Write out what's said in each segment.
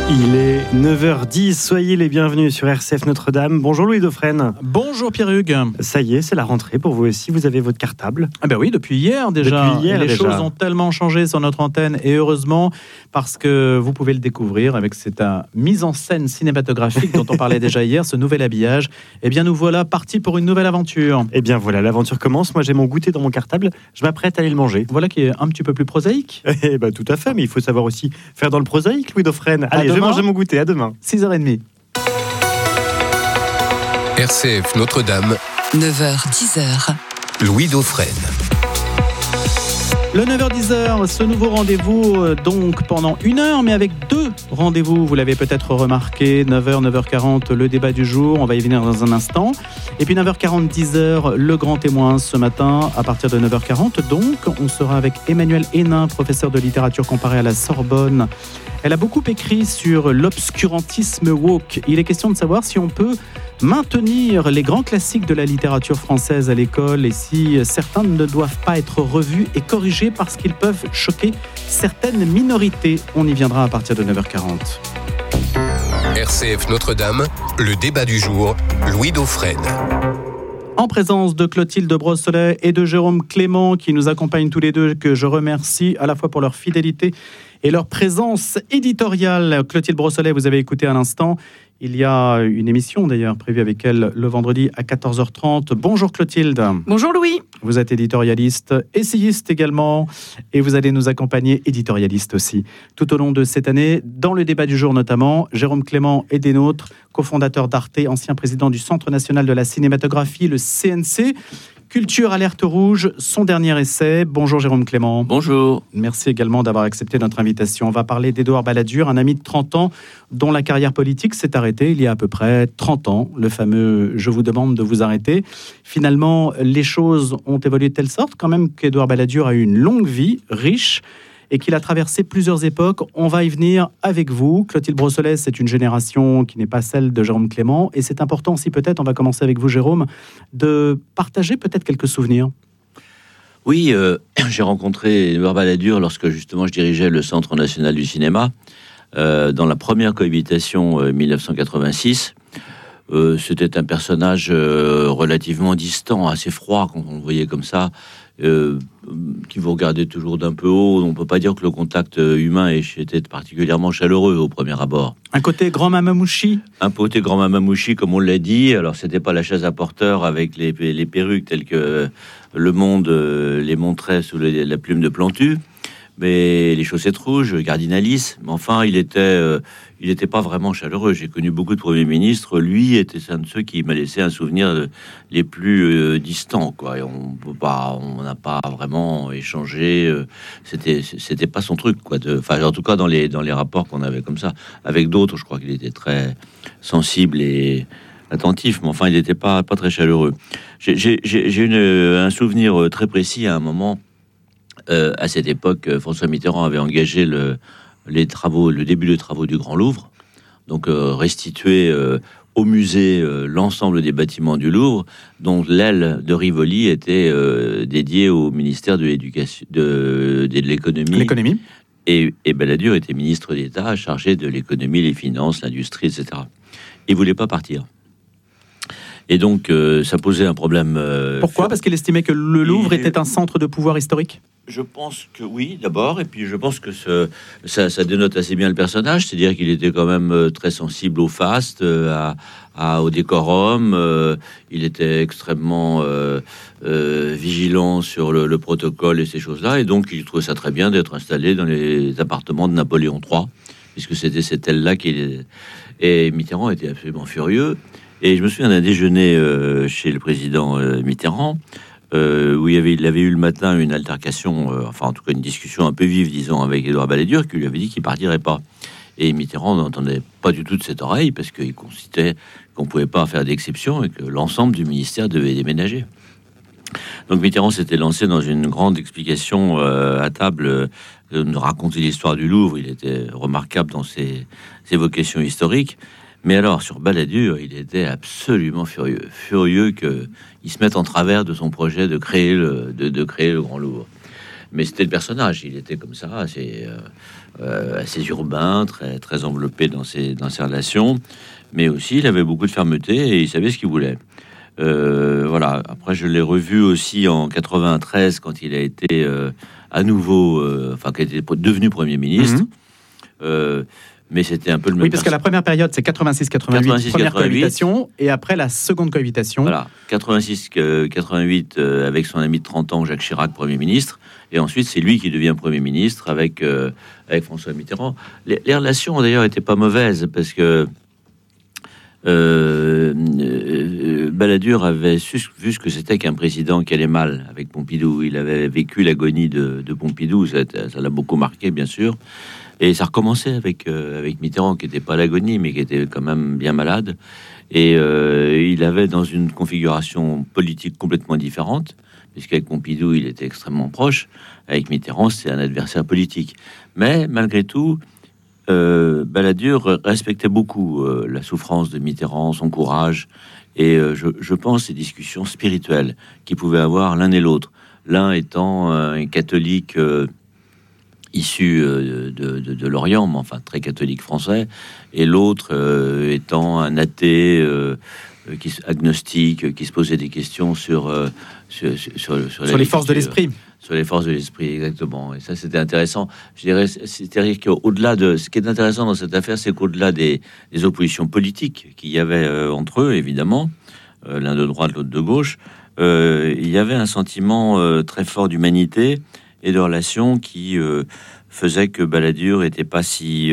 Il est 9h10, soyez les bienvenus sur RCF Notre-Dame. Bonjour Louis Dauphren. Bonjour Pierre-Hugues. Ça y est, c'est la rentrée pour vous aussi, vous avez votre cartable. Ah ben oui, depuis hier déjà. Les choses ont tellement changé sur notre antenne et heureusement parce que vous pouvez le découvrir avec cette mise en scène cinématographique dont on parlait déjà hier, ce nouvel habillage. Eh bien nous voilà partis pour une nouvelle aventure. Eh bien voilà, l'aventure commence. Moi j'ai mon goûter dans mon cartable, je m'apprête à aller le manger. Voilà qui est un petit peu plus prosaïque. Eh ben tout à fait, mais il faut savoir aussi faire dans le prosaïque, Louis Dauphren. Allez, je vais manger mon goûter, à demain. 6h30. RCF Notre-Dame, 9h-10h. Louis Dauphren. Le 9h-10h, ce nouveau rendez-vous donc pendant 1 heure, mais avec 2 rendez-vous. Vous l'avez peut-être remarqué, 9h, 9h40, le débat du jour, on va y venir dans un instant. Et puis 9h40, 10h, le grand témoin ce matin, à partir de 9h40. Donc, on sera avec Emmanuelle Hénin, professeure de littérature comparée à la Sorbonne. Elle a beaucoup écrit sur l'obscurantisme woke. Il est question de savoir si on peut maintenir les grands classiques de la littérature française à l'école et si certains ne doivent pas être revus et corrigés parce qu'ils peuvent choquer certaines minorités. On y viendra à partir de 9h40. RCF Notre-Dame, le débat du jour, Louis Dauphren. En présence de Clotilde Brossolet et de Jérôme Clément qui nous accompagnent tous les deux, que je remercie à la fois pour leur fidélité et leur présence éditoriale. Clotilde Brossolet, vous avez écouté à l'instant. Il y a une émission d'ailleurs prévue avec elle le vendredi à 14h30. Bonjour Clotilde. Bonjour Louis. Vous êtes éditorialiste, essayiste également, et vous allez nous accompagner, éditorialiste aussi, tout au long de cette année, dans le débat du jour notamment. Jérôme Clément est des nôtres, cofondateur d'Arte, ancien président du Centre national de la cinématographie, le CNC. Culture Alerte Rouge, son dernier essai. Bonjour Jérôme Clément. Bonjour. Merci également d'avoir accepté notre invitation. On va parler d'Édouard Balladur, un ami de 30 ans dont la carrière politique s'est arrêtée il y a à peu près 30 ans. Le fameux « Je vous demande de vous arrêter ». Finalement, les choses ont évolué de telle sorte quand même qu'Édouard Balladur a eu une longue vie, riche, et qu'il a traversé plusieurs époques. On va y venir avec vous. Clotilde Brossolet, c'est une génération qui n'est pas celle de Jérôme Clément. Et c'est important aussi, peut-être, on va commencer avec vous, Jérôme, de partager peut-être quelques souvenirs. Oui, j'ai rencontré Édouard Balladur lorsque, justement, je dirigeais le Centre national du cinéma, dans la première cohabitation 1986. C'était un personnage relativement distant, assez froid, quand on le voyait comme ça, qui vous regardait toujours d'un peu haut. On ne peut pas dire que le contact humain était particulièrement chaleureux au premier abord. Un côté grand mamamouchi. Un côté grand mamamouchi, comme on l'a dit. Alors, c'était pas la chaise à porteur avec les perruques telles que Le Monde les montrait sous la plume de Plantu, mais les chaussettes rouges, Gardinalis. Mais enfin, il était pas vraiment chaleureux. J'ai connu beaucoup de premiers ministres. Lui était un de ceux qui m'a laissé un souvenir les plus distants, quoi. Et on n'a pas vraiment échangé. C'était pas son truc, quoi. Enfin, en tout cas, dans les rapports qu'on avait comme ça avec d'autres, je crois qu'il était très sensible et attentif. Mais enfin, il n'était pas très chaleureux. J'ai un souvenir très précis à un moment. À cette époque, François Mitterrand avait engagé le début des travaux du Grand Louvre, donc restituer au musée l'ensemble des bâtiments du Louvre, dont l'aile de Rivoli était dédiée au ministère de l'éducation, de l'économie. Et Balladur était ministre d'État chargé de l'économie, les finances, l'industrie, etc. Il voulait pas partir. Et donc, ça posait un problème. Pourquoi ? Parce qu'il estimait que le Louvre était un centre de pouvoir historique ? Je pense que oui, d'abord, et puis je pense que ça dénote assez bien le personnage, c'est-à-dire qu'il était quand même très sensible au faste, au décorum, il était extrêmement vigilant sur le protocole et ces choses-là, et donc il trouvait ça très bien d'être installé dans les appartements de Napoléon III, puisque c'était cette aile-là et Mitterrand était absolument furieux. Et je me souviens d'un déjeuner chez le président Mitterrand, où il avait eu le matin une altercation, enfin en tout cas une discussion un peu vive, disons, avec Édouard Balladur, qui lui avait dit qu'il partirait pas. Et Mitterrand n'entendait pas du tout de cette oreille, parce qu'il considérait qu'on pouvait pas faire d'exception et que l'ensemble du ministère devait déménager. Donc Mitterrand s'était lancé dans une grande explication à table, de raconter l'histoire du Louvre. Il était remarquable dans ses évocations historiques. Mais alors, sur Balladur, il était absolument furieux qu'il se mette en travers de son projet de créer le Grand Louvre. Mais c'était le personnage. Il était comme ça, assez urbain, très, très enveloppé dans ses relations. Mais aussi, il avait beaucoup de fermeté et il savait ce qu'il voulait. Voilà. Après, je l'ai revu aussi en 93 quand il a été à nouveau, quand il était devenu Premier ministre. Mais c'était un peu le même. Oui, parce que la première période, c'est 86-88, première cohabitation, et après la seconde cohabitation. Voilà, 86-88 avec son ami de 30 ans, Jacques Chirac, Premier ministre, et ensuite c'est lui qui devient Premier ministre avec François Mitterrand. Les relations d'ailleurs n'étaient pas mauvaises, parce que Balladur avait vu ce que c'était qu'un président qui allait mal avec Pompidou. Il avait vécu l'agonie de Pompidou, ça l'a beaucoup marqué, bien sûr. Et ça recommençait avec Mitterrand, qui n'était pas à l'agonie, mais qui était quand même bien malade. Et il avait dans une configuration politique complètement différente, puisqu'avec Pompidou, il était extrêmement proche. Avec Mitterrand, c'est un adversaire politique. Mais malgré tout, Balladur respectait beaucoup la souffrance de Mitterrand, son courage, et je pense ces discussions spirituelles qu'ils pouvaient avoir l'un et l'autre. L'un étant un catholique issu de l'Orient, mais enfin très catholique français, et l'autre étant un athée agnostique, qui se posait des questions sur les forces de l'esprit. Sur les forces de l'esprit, exactement. Et ça, c'était intéressant. Je dirais, c'est-à-dire qu'au-delà de... Ce qui est intéressant dans cette affaire, c'est qu'au-delà des oppositions politiques qu'il y avait entre eux, évidemment, l'un de droite, l'autre de gauche, il y avait un sentiment très fort d'humanité et de relations qui faisait que Balladur était pas si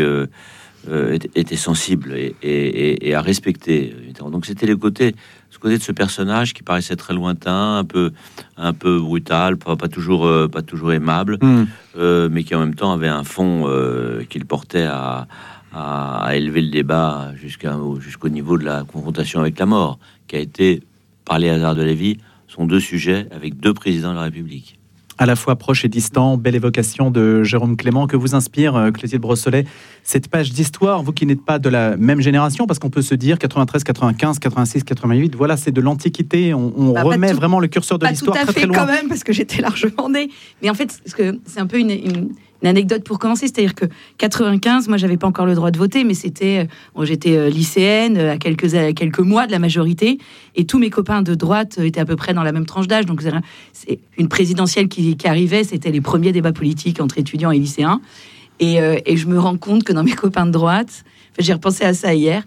était sensible et à respecter. Donc c'était ce côté de ce personnage qui paraissait très lointain, un peu brutal, pas toujours aimable, mais qui en même temps avait un fond qu'il portait à élever le débat jusqu'au niveau de la confrontation avec la mort, qui a été, par les hasards de la vie, sont deux sujets avec deux présidents de la République. À la fois proche et distant, belle évocation de Jérôme Clément. Que vous inspire, Clotilde Brossolet, cette page d'histoire, vous qui n'êtes pas de la même génération, parce qu'on peut se dire 93, 95, 86, 88, voilà, c'est de l'Antiquité, on remet vraiment le curseur de l'histoire très très loin. Quand même, parce que j'étais largement née. Mais en fait, c'est un peu une anecdote pour commencer, c'est-à-dire que 95, moi j'avais pas encore le droit de voter, mais j'étais lycéenne à quelques mois de la majorité, et tous mes copains de droite étaient à peu près dans la même tranche d'âge, donc c'est une présidentielle qui arrivait, c'était les premiers débats politiques entre étudiants et lycéens, et je me rends compte que dans mes copains de droite, j'ai repensé à ça hier,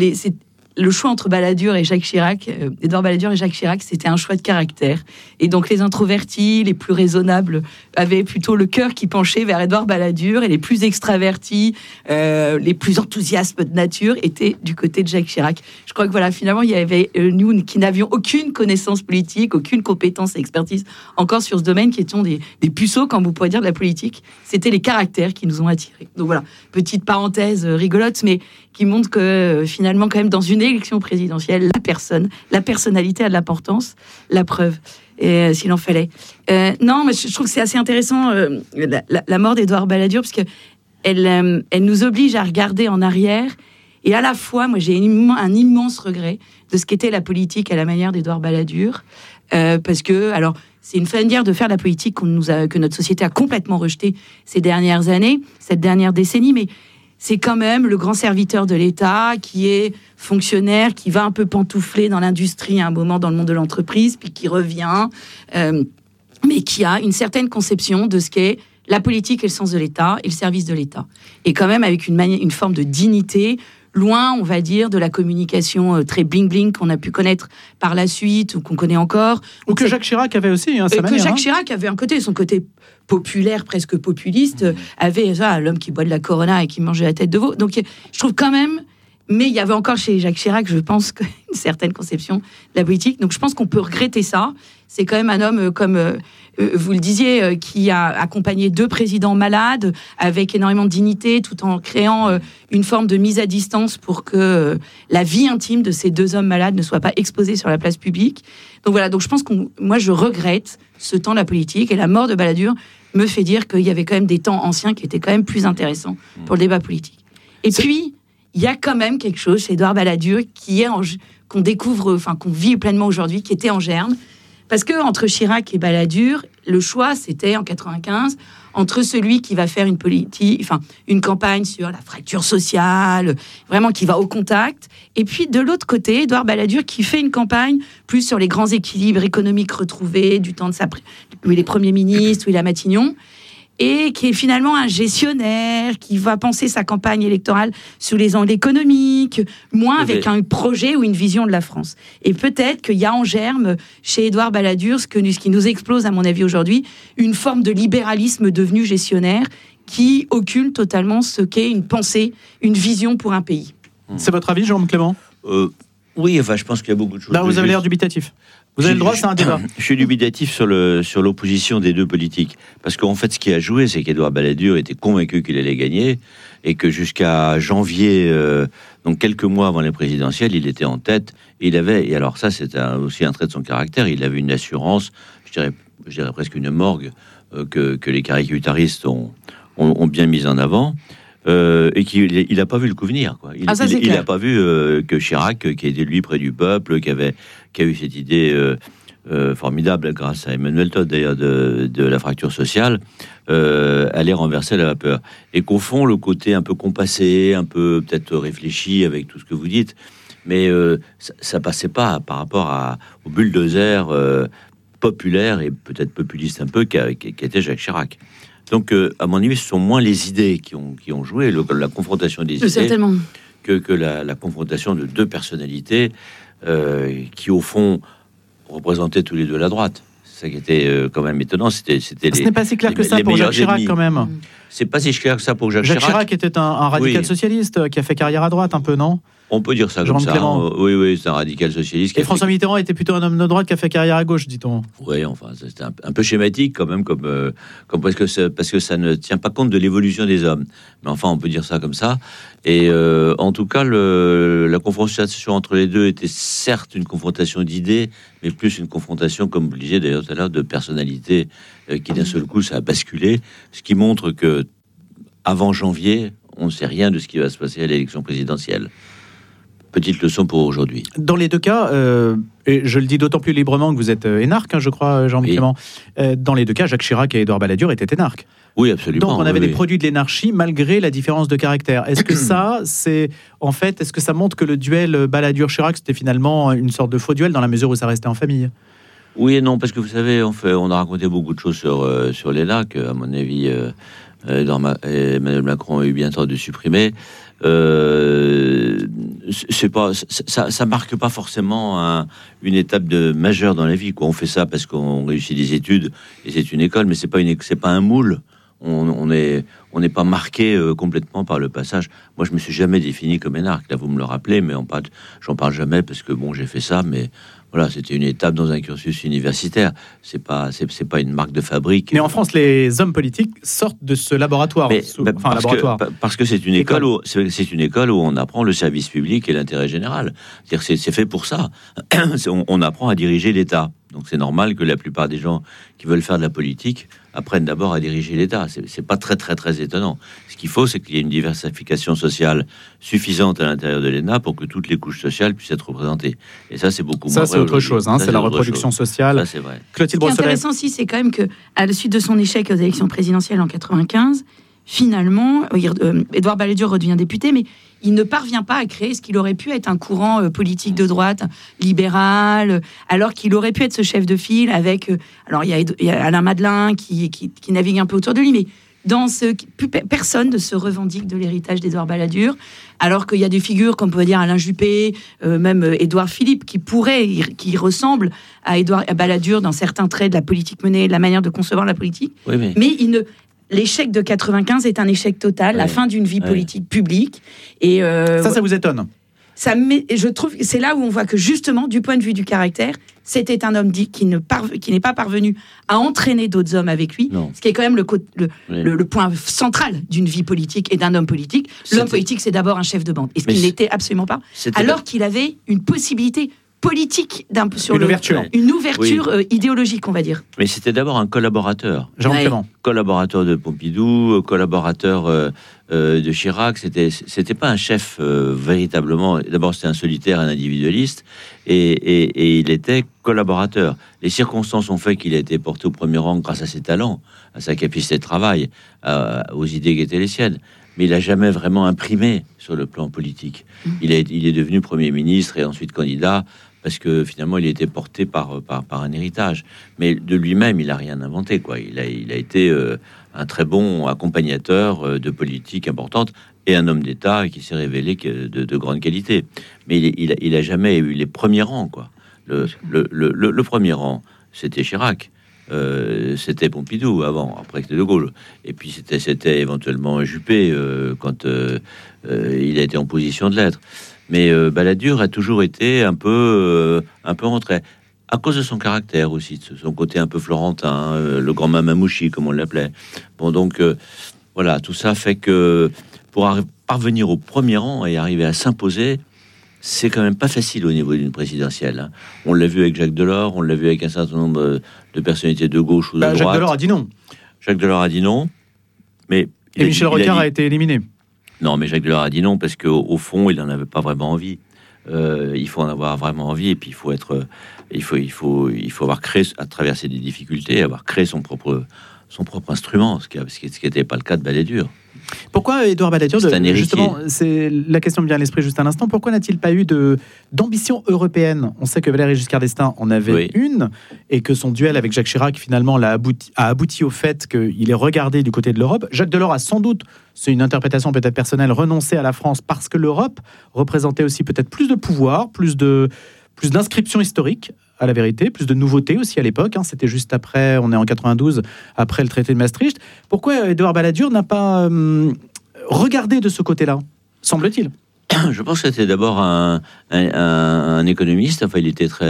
le choix entre Balladur et Jacques Chirac, Édouard Balladur et Jacques Chirac, c'était un choix de caractère. Et donc les introvertis, les plus raisonnables, avaient plutôt le cœur qui penchait vers Édouard Balladur, et les plus extravertis, les plus enthousiastes de nature, étaient du côté de Jacques Chirac. Je crois que voilà, finalement, il y avait nous qui n'avions aucune connaissance politique, aucune compétence et expertise encore sur ce domaine, qui étions des puceaux, comme vous pourriez dire, de la politique. C'était les caractères qui nous ont attirés. Donc voilà, petite parenthèse rigolote, mais qui montre que finalement, quand même, dans une élection présidentielle, la personnalité a de l'importance, la preuve, et s'il en fallait. Non, mais je trouve que c'est assez intéressant, la mort d'Édouard Balladur, parce qu'elle nous oblige à regarder en arrière, et à la fois, moi, j'ai un immense regret de ce qu'était la politique à la manière d'Édouard Balladur, parce que, alors, c'est une manière de faire de la politique que notre société a complètement rejetée ces dernières années, cette dernière décennie, mais c'est quand même le grand serviteur de l'État qui est fonctionnaire, qui va un peu pantoufler dans l'industrie à un moment dans le monde de l'entreprise, puis qui revient, mais qui a une certaine conception de ce qu'est la politique et le sens de l'État et le service de l'État. Et quand même avec une forme de dignité, loin, on va dire, de la communication très bling-bling qu'on a pu connaître par la suite, ou qu'on connaît encore. Ou que Jacques Chirac avait aussi, sa manière. Que Jacques Chirac avait son côté populaire, presque populiste, avait l'homme qui boit de la Corona et qui mange de la tête de veau. Donc, je trouve quand même... Mais il y avait encore chez Jacques Chirac, je pense, une certaine conception de la politique. Donc, je pense qu'on peut regretter ça. C'est quand même un homme, comme vous le disiez, qui a accompagné deux présidents malades, avec énormément de dignité, tout en créant une forme de mise à distance pour que la vie intime de ces deux hommes malades ne soit pas exposée sur la place publique. Donc voilà, donc je pense moi je regrette ce temps de la politique, et la mort de Balladur me fait dire qu'il y avait quand même des temps anciens qui étaient quand même plus intéressants pour le débat politique. Et puis, il y a quand même quelque chose chez Édouard Balladur qu'on découvre, qu'on vit pleinement aujourd'hui, qui était en germe. Parce que entre Chirac et Balladur, le choix, c'était en 95, entre celui qui va faire une campagne sur la fracture sociale, vraiment qui va au contact, et puis de l'autre côté, Édouard Balladur qui fait une campagne plus sur les grands équilibres économiques retrouvés du temps de où il est Premier ministre, où il est à Matignon, et qui est finalement un gestionnaire, qui va penser sa campagne électorale sur les angles économiques, moins avec un projet ou une vision de la France. Et peut-être qu'il y a en germe, chez Édouard Balladur, ce qui nous explose, à mon avis, aujourd'hui, une forme de libéralisme devenu gestionnaire qui occulte totalement ce qu'est une pensée, une vision pour un pays. C'est votre avis, Jérôme Clément ? Oui, enfin, je pense qu'il y a beaucoup de choses. Là, vous avez l'air dubitatif. Vous avez le droit, c'est un débat. Je suis dubitatif sur l'opposition des deux politiques. Parce qu'en fait, ce qui a joué, c'est qu'Édouard Balladur était convaincu qu'il allait gagner et que jusqu'à janvier, donc quelques mois avant les présidentielles, il était en tête. Et alors ça, c'est aussi un trait de son caractère, il avait une assurance, je dirais presque une morgue, que les caricataristes ont bien mise en avant. Et qu'il n'a pas vu le coup venir, quoi. Il n'a pas vu que Chirac, qui était lui près du peuple, qui a eu cette idée formidable, grâce à Emmanuel Todt d'ailleurs, de la fracture sociale, allait renverser la vapeur. Et qu'au fond, le côté un peu compassé, un peu peut-être réfléchi avec tout ce que vous dites, mais ça passait pas par rapport au bulldozer populaire et peut-être populiste un peu qu'était Jacques Chirac. Donc, à mon avis, ce sont moins les idées qui ont joué, la confrontation des idées, que la confrontation de deux personnalités qui, au fond, représentaient tous les deux la droite. C'est ça qui était quand même étonnant. Ce n'est pas si clair que ça pour Jacques Chirac, quand même. C'est pas si clair que ça pour Jacques Chirac. Jacques Chirac était un radical socialiste qui a fait carrière à droite, un peu, non ? On peut dire ça comme ça. Oui, c'est un radical socialiste. Et François Mitterrand était plutôt un homme de droite qui a fait carrière à gauche, dit-on. Oui, enfin, c'était un peu schématique quand même, parce que ça ne tient pas compte de l'évolution des hommes. Mais enfin, on peut dire ça comme ça. Et en tout cas, la confrontation entre les deux était certes une confrontation d'idées, mais plus une confrontation, comme vous le disiez d'ailleurs tout à l'heure, de personnalités qui d'un seul coup, ça a basculé. Ce qui montre que avant janvier, on ne sait rien de ce qui va se passer à l'élection présidentielle. Petite leçon pour aujourd'hui. Dans les deux cas, et je le dis d'autant plus librement que vous êtes énarque, je crois, Jean-Michel Clément. Dans les deux cas, Jacques Chirac et Édouard Balladur étaient énarques. Oui, absolument. Donc on avait des produits de l'énarchie malgré la différence de caractère. Est-ce que est-ce que ça montre que le duel Balladur-Chirac, c'était finalement une sorte de faux duel dans la mesure où ça restait en famille ? Oui et non, parce que vous savez, on a raconté beaucoup de choses sur l'énarque. À mon avis, Emmanuel Macron a eu bien tort de supprimer. C'est pas, ça marque pas forcément une étape majeure dans la vie, quoi. On fait ça parce qu'on réussit des études et c'est une école, mais c'est pas un moule. On n'est pas marqué complètement par le passage. Moi, je me suis jamais défini comme énarque. Là, vous me le rappelez, mais j'en parle jamais parce que bon, j'ai fait ça, mais voilà, c'était une étape dans un cursus universitaire. C'est pas une marque de fabrique. Mais en France, les hommes politiques sortent de ce laboratoire. Parce que c'est une école où on apprend le service public et l'intérêt général. C'est-à-dire c'est fait pour ça. On apprend à diriger l'État. Donc c'est normal que la plupart des gens qui veulent faire de la politique apprennent d'abord à diriger l'État. C'est pas très très très étonnant. Ce qu'il faut, c'est qu'il y ait une diversification sociale suffisante à l'intérieur de l'ENA pour que toutes les couches sociales puissent être représentées. Et ça, c'est beaucoup moins vrai. Ça, c'est autre chose. C'est la reproduction sociale. Ça, c'est vrai. Clotilde Brossolet. Ce qui est intéressant aussi, c'est quand même que, à la suite de son échec aux élections présidentielles en 95, finalement, Édouard Balladur redevient député, mais il ne parvient pas à créer ce qu'il aurait pu être un courant politique de droite, libéral, alors qu'il aurait pu être ce chef de file avec... alors, il y a Alain Madelin qui navigue un peu autour de lui, mais personne ne se revendique de l'héritage d'Édouard Balladur, alors qu'il y a des figures, comme on peut dire Alain Juppé, même Édouard Philippe, qui ressemblent à Balladur dans certains traits de la politique menée, de la manière de concevoir la politique, oui, mais l'échec de 95 est un échec total, la fin d'une vie politique publique. Et ça vous étonne ? Je trouve que c'est là où on voit que justement, du point de vue du caractère, c'était un homme qui n'est pas parvenu à entraîner d'autres hommes avec lui, ce qui est quand même le point central d'une vie politique et d'un homme politique. L'homme politique, c'est d'abord un chef de bande, et ce qu'il n'était absolument pas, alors qu'il avait une possibilité politique sur une ouverture, idéologique, on va dire. Mais c'était d'abord un collaborateur. Jérôme Clément. Collaborateur de Pompidou, collaborateur de Chirac. C'était pas un chef véritablement. D'abord, c'était un solitaire, un individualiste, et il était collaborateur. Les circonstances ont fait qu'il a été porté au premier rang grâce à ses talents, à sa capacité de travail, aux idées qui étaient les siennes. Mais il n'a jamais vraiment imprimé sur le plan politique. Il est devenu Premier ministre et ensuite candidat parce que finalement, il a été porté par un héritage. Mais de lui-même, il n'a rien inventé, quoi. Il a été un très bon accompagnateur de politique importante et un homme d'État qui s'est révélé de grande qualité. Mais il a jamais eu les premiers rangs, quoi. Le premier rang, c'était Chirac. C'était Pompidou avant, après que c'était De Gaulle. Et puis c'était éventuellement Juppé quand il a été en position de l'être. Mais Balladur a toujours été un peu en retrait, à cause de son caractère aussi, de son côté un peu florentin, le grand mamamouchi comme on l'appelait. Bon, donc voilà, tout ça fait que pour parvenir au premier rang et arriver à s'imposer, c'est quand même pas facile au niveau d'une présidentielle. Hein. On l'a vu avec Jacques Delors, on l'a vu avec un certain nombre de personnalités de gauche ou de droite. Jacques Delors a dit non. Jacques Delors a dit non, mais et Michel Rocard a été éliminé. Non, mais Jacques Delors a dit non parce qu'au fond, il n'en avait pas vraiment envie. Il faut en avoir vraiment envie et puis il faut avoir créé, à traverser des difficultés, avoir créé son propre instrument, ce qui n'était pas le cas de Balladur. Pourquoi Édouard Balladur, justement, c'est la question me vient à l'esprit juste un instant, pourquoi n'a-t-il pas eu d'ambition européenne? On sait que Valéry Giscard d'Estaing en avait une, et que son duel avec Jacques Chirac, finalement, a abouti au fait qu'il est regardé du côté de l'Europe. Jacques Delors a sans doute, c'est une interprétation peut-être personnelle, renoncé à la France parce que l'Europe représentait aussi peut-être plus de pouvoir, plus d'inscriptions historiques, à la vérité, plus de nouveautés aussi à l'époque. Hein. C'était juste après, on est en 92, après le traité de Maastricht. Pourquoi Édouard Balladur n'a pas regardé de ce côté-là, semble-t-il? Je pense que c'était d'abord un économiste. Enfin,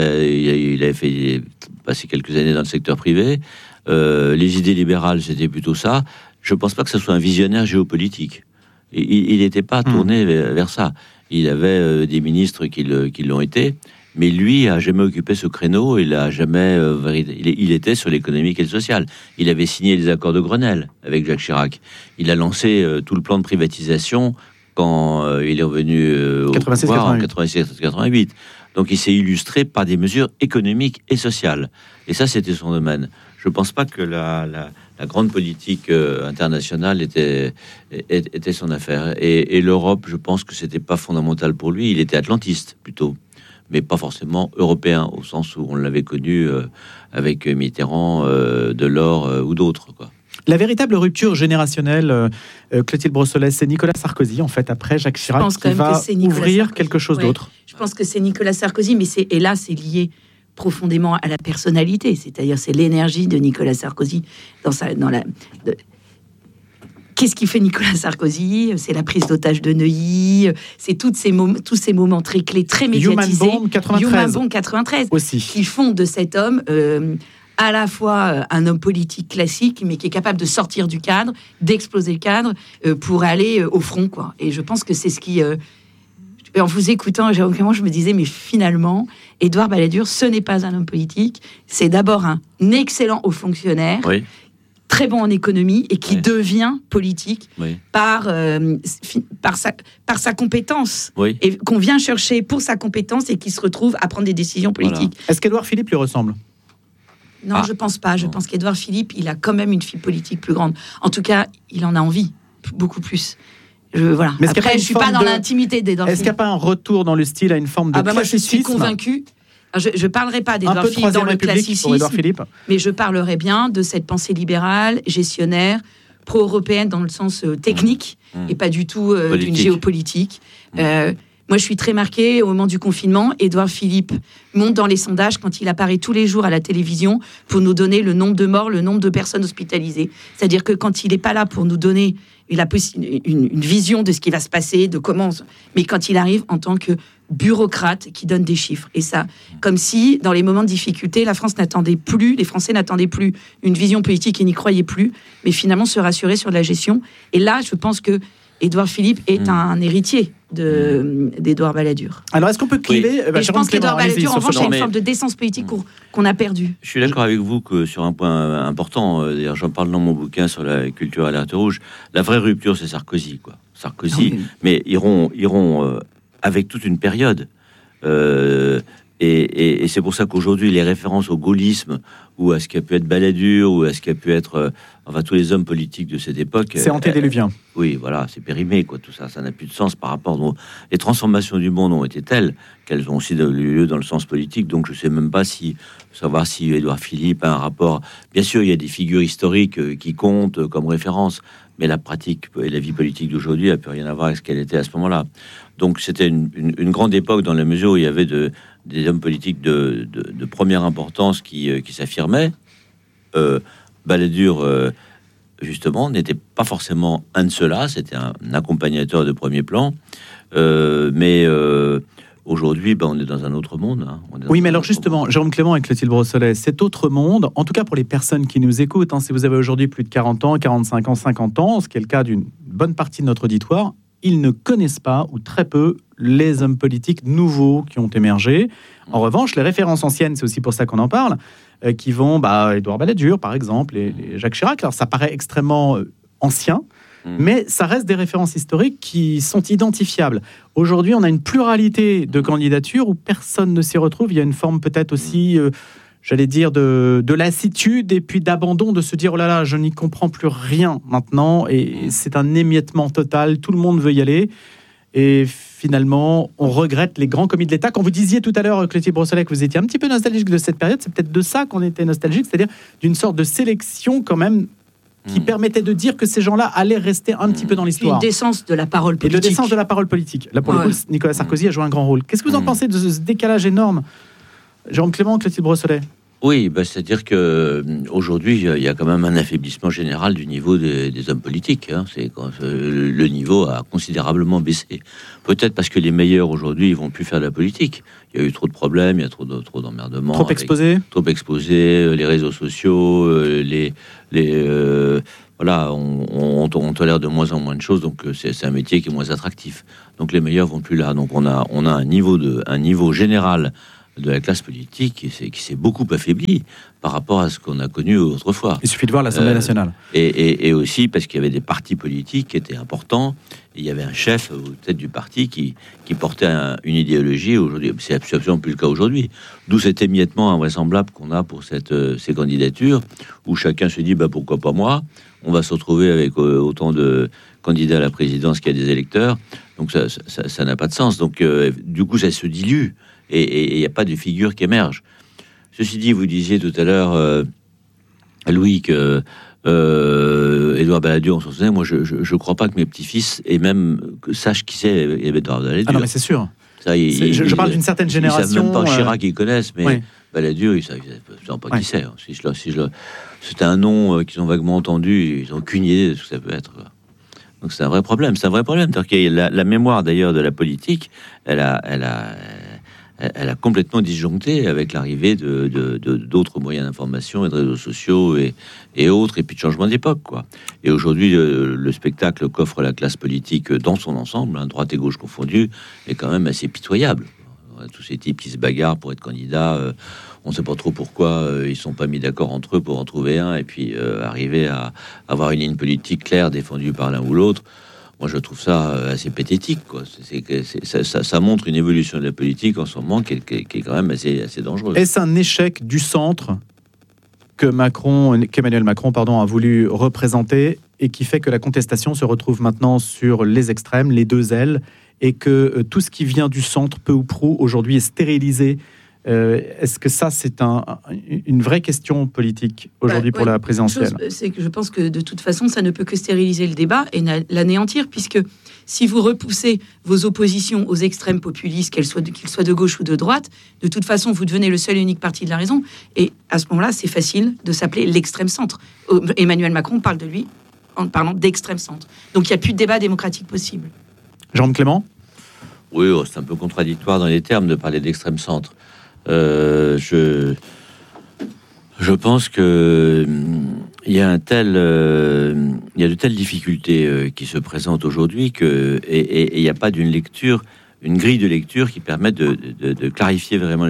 il avait fait passer quelques années dans le secteur privé. Les idées libérales, c'était plutôt ça. Je ne pense pas que ce soit un visionnaire géopolitique. Il n'était pas tourné vers ça. Il avait des ministres qui l'ont été. Mais lui a jamais occupé ce créneau. Il a jamais. Il était sur l'économique et le social. Il avait signé les accords de Grenelle avec Jacques Chirac. Il a lancé tout le plan de privatisation quand il est revenu au pouvoir en 87-88. Donc il s'est illustré par des mesures économiques et sociales. Et ça, c'était son domaine. Je ne pense pas que la grande politique internationale était son affaire. Et l'Europe, je pense que c'était pas fondamental pour lui. Il était atlantiste plutôt, mais pas forcément européen, au sens où on l'avait connu avec Mitterrand, Delors ou d'autres, quoi. La véritable rupture générationnelle, Clotilde Brossolès, c'est Nicolas Sarkozy, en fait, après Jacques Chirac, qui va ouvrir quelque chose d'autre. Je pense que c'est Nicolas Sarkozy, mais c'est lié profondément à la personnalité, c'est-à-dire c'est l'énergie de Nicolas Sarkozy Qu'est-ce qui fait Nicolas Sarkozy? C'est la prise d'otage de Neuilly, c'est tous ces moments très clés, très médiatisés. Human Bomb 93 aussi, qui font de cet homme à la fois un homme politique classique, mais qui est capable de sortir du cadre, d'exploser le cadre pour aller au front, quoi. Et je pense que c'est ce qui... en vous écoutant, je me disais, mais finalement, Édouard Balladur, ce n'est pas un homme politique, c'est d'abord un excellent haut fonctionnaire, très bon en économie et qui devient politique par sa compétence, et qu'on vient chercher pour sa compétence et qui se retrouve à prendre des décisions politiques. Voilà. Est-ce qu'Édouard Philippe lui ressemble? Non, je pense pas. Je pense qu'Édouard Philippe, il a quand même une fibre politique plus grande. En tout cas, il en a envie, beaucoup plus. Voilà. Mais après, je ne suis pas dans l'intimité d'Édouard Philippe. Est-ce qu'il n'y a pas un retour dans le style à une forme de classicisme? Moi, je suis convaincue. Je ne parlerai pas d'Édouard Philippe dans le classicisme, mais je parlerai bien de cette pensée libérale, gestionnaire, pro-européenne dans le sens technique, et pas du tout d'une géopolitique. Moi, je suis très marquée au moment du confinement. Édouard Philippe monte dans les sondages quand il apparaît tous les jours à la télévision pour nous donner le nombre de morts, le nombre de personnes hospitalisées. C'est-à-dire que quand il n'est pas là pour nous donner une vision de ce qui va se passer, de comment... Mais quand il arrive en tant que bureaucrate qui donne des chiffres. Et ça, comme si, dans les moments de difficulté, les Français n'attendaient plus une vision politique et n'y croyaient plus, mais finalement se rassurer sur la gestion. Et là, je pense que Édouard Philippe est un héritier d'Édouard Balladur. Alors, est-ce qu'on peut cliver Et je pense qu'Édouard Balladur, en revanche, il y a une forme de décence politique qu'on a perdue. Je suis d'accord avec vous que sur un point important, d'ailleurs j'en parle dans mon bouquin sur la culture alerte rouge, la vraie rupture c'est Sarkozy, quoi. Sarkozy, mais iront avec toute une période. Et c'est pour ça qu'aujourd'hui les références au gaullisme ou à ce qui a pu être Balladur ou à ce qui a pu être tous les hommes politiques de cette époque, c'est antédéluvien. Oui, voilà, c'est périmé, quoi. Tout ça n'a plus de sens par rapport les transformations du monde ont été telles qu'elles ont aussi eu lieu dans le sens politique. Donc je sais même pas savoir si Édouard Philippe a un rapport. Bien sûr, il y a des figures historiques qui comptent comme référence, mais la pratique et la vie politique d'aujourd'hui n'a plus rien à voir avec ce qu'elle était à ce moment-là. Donc c'était une grande époque dans la mesure où il y avait des hommes politiques de première importance qui s'affirmaient. Balladur, justement, n'était pas forcément un de ceux-là, c'était un accompagnateur de premier plan. Mais aujourd'hui, on est dans un autre monde. Hein. Oui, mais alors justement, Jérôme Clément et Clotilde Brossolet, cet autre monde, en tout cas pour les personnes qui nous écoutent, si vous avez aujourd'hui plus de 40 ans, 45 ans, 50 ans, ce qui est le cas d'une bonne partie de notre auditoire, ils ne connaissent pas, ou très peu, les hommes politiques nouveaux qui ont émergé. En revanche, les références anciennes, c'est aussi pour ça qu'on en parle, qui vont, Édouard Balladur, par exemple, et Jacques Chirac. Alors, ça paraît extrêmement ancien, mais ça reste des références historiques qui sont identifiables. Aujourd'hui, on a une pluralité de candidatures où personne ne s'y retrouve. Il y a une forme peut-être aussi... j'allais dire, de lassitude et puis d'abandon, de se dire, oh là là, je n'y comprends plus rien maintenant, et c'est un émiettement total, tout le monde veut y aller, et finalement, on regrette les grands commis de l'État. Quand vous disiez tout à l'heure, Clotilde Brossolet, que vous étiez un petit peu nostalgique de cette période, c'est peut-être de ça qu'on était nostalgique, c'est-à-dire d'une sorte de sélection quand même, qui permettait de dire que ces gens-là allaient rester un petit peu dans l'histoire. Une décence de la parole politique. Et le décence de la parole politique. Là, pour le coup, Nicolas Sarkozy a joué un grand rôle. Qu'est-ce que vous en pensez de ce décalage énorme, Jérôme Clément, Clotilde Brossolet? Oui, c'est-à-dire que aujourd'hui, il y a quand même un affaiblissement général du niveau des hommes politiques. Hein. Le niveau a considérablement baissé. Peut-être parce que les meilleurs aujourd'hui, ils vont plus faire de la politique. Il y a eu trop de problèmes, il y a trop d'emmerdements. Trop exposés, les réseaux sociaux, voilà, on tolère de moins en moins de choses, donc c'est un métier qui est moins attractif. Donc les meilleurs vont plus là. Donc on a un niveau général de la classe politique qui s'est beaucoup affaibli par rapport à ce qu'on a connu autrefois. Il suffit de voir l'Assemblée nationale. Et aussi parce qu'il y avait des partis politiques qui étaient importants, et il y avait un chef aux têtes du parti qui portait une idéologie. Aujourd'hui, c'est absolument plus le cas aujourd'hui. D'où cet émiettement invraisemblable qu'on a pour ces candidatures, où chacun se dit pourquoi pas moi. On va se retrouver avec autant de candidats à la présidence qu'il y a des électeurs. Donc ça n'a pas de sens. Donc du coup, ça se dilue. Et il n'y a pas de figure qui émerge. Ceci dit, vous disiez tout à l'heure, Louis, que Édouard Balladur, on s'en souvenait. Moi, je ne crois pas que mes petits-fils et même sachent qui c'est Édouard Balladur. Ah non, mais c'est sûr. Ça, je parle d'une certaine génération. Ils savent même pas Chirac, ils connaissent, mais oui. Balladur, ils ne savent pas qui c'est. C'était un nom qu'ils ont vaguement entendu, ils n'ont aucune idée de ce que ça peut être. Quoi. Donc c'est un vrai problème. La mémoire, d'ailleurs, de la politique, elle a complètement disjoncté avec l'arrivée d'autres moyens d'information et de réseaux sociaux et autres, et puis de changement d'époque, quoi. Et aujourd'hui, le spectacle qu'offre la classe politique dans son ensemble, droite et gauche confondues, est quand même assez pitoyable. Tous ces types qui se bagarrent pour être candidats, on ne sait pas trop pourquoi ils ne sont pas mis d'accord entre eux pour en trouver un, et puis arriver à avoir une ligne politique claire défendue par l'un ou l'autre. Moi, je trouve ça assez pathétique, quoi. Ça montre une évolution de la politique en ce moment qui est quand même assez dangereuse. Est-ce un échec du centre qu'Emmanuel Macron a voulu représenter et qui fait que la contestation se retrouve maintenant sur les extrêmes, les deux ailes, et que tout ce qui vient du centre, peu ou prou, aujourd'hui est stérilisé? Est-ce que ça, c'est une vraie question politique aujourd'hui pour la présidentielle? C'est que je pense que de toute façon, ça ne peut que stériliser le débat et l'anéantir, puisque si vous repoussez vos oppositions aux extrêmes populistes, qu'ils soient de gauche ou de droite, de toute façon, vous devenez le seul et unique parti de la raison. Et à ce moment-là, c'est facile de s'appeler l'extrême centre. Emmanuel Macron parle de lui en parlant d'extrême centre. Donc il n'y a plus de débat démocratique possible. Jérôme Clément? Oui, c'est un peu contradictoire dans les termes de parler d'extrême centre. Je pense que il y a de telles difficultés qui se présentent aujourd'hui et il n'y a pas une grille de lecture qui permette de clarifier vraiment